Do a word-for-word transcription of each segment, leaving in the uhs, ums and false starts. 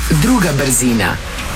Druga brzina.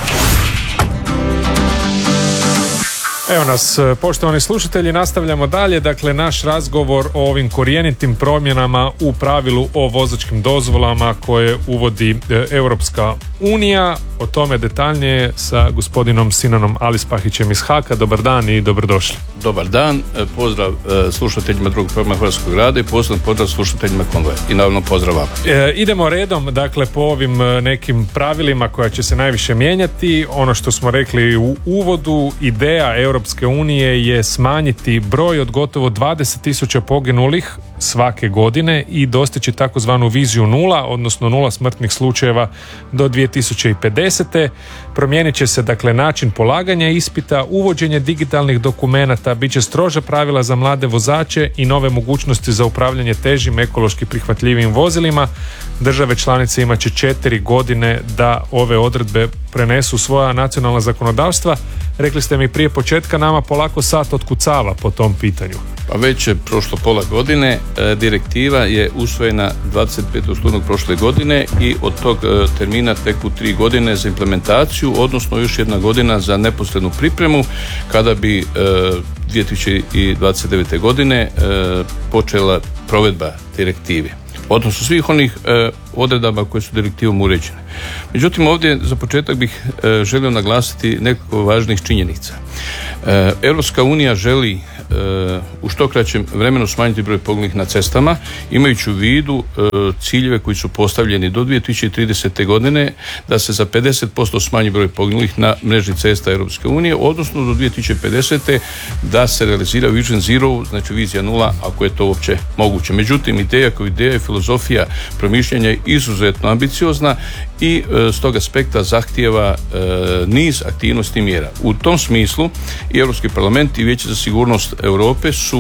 Evo nas, poštovani slušatelji, nastavljamo dalje. Dakle, naš razgovor o ovim korjenitim promjenama u pravilu o vozačkim dozvolama koje uvodi Europska unija. O tome detaljnije sa gospodinom Sinanom Alispahićem iz Haka. Dobar dan i dobrodošli. Dobar dan, pozdrav slušateljima Drugog programa Hrvatskog rada i posebno pozdrav slušateljima Konvoja i naravno pozdrav vam. E, idemo redom, dakle, po ovim nekim pravilima koja će se najviše mijenjati. Ono što smo rekli u uvodu, ideja Europske unije je smanjiti broj od gotovo dvadeset tisuća poginulih svake godine i dostići takozvanu viziju nula, odnosno nula smrtnih slučajeva do dvije tisuće pedesete. Promijenit će se, dakle, način polaganja ispita, uvođenje digitalnih dokumenata, bit će stroža pravila za mlade vozače i nove mogućnosti za upravljanje težim ekološki prihvatljivim vozilima. Države članice imat će četiri godine da ove odredbe prenesu svoja nacionalna zakonodavstva. Rekli ste mi prije početka, nama polako sat otkucava po tom pitanju. Pa već je prošlo pola godine, e, direktiva je usvojena dvadeset petog studenog prošle godine i od tog e, termina teku tri godine za implementaciju, odnosno još jedna godina za neposrednu pripremu kada bi e, dvije tisuće dvadeset devete godine e, počela provedba direktive, odnosno svih onih e, odredaba koje su direktivom uređene. Međutim, ovdje za početak bih e, želio naglasiti nekoliko važnih činjenica. E, Europska unija želi e, u što kraćem vremenu smanjiti broj poginulih na cestama, imajući u vidu e, ciljeve koji su postavljeni do dvije tisuće tridesete godine da se za pedeset posto smanji broj poginulih na mreži cesta Europske unije, odnosno do dvije tisuće pedesete da se realizira Vision Zero, znači vizija nula, ako je to uopće moguće. Međutim, ideja kao ideja i filozofija promišljanja je izuzetno ambiciozna i e, s tog aspekta zahtijeva e, niz aktivnosti i mjera. U tom smislu i Europski parlament i Vijeće za sigurnost Europe su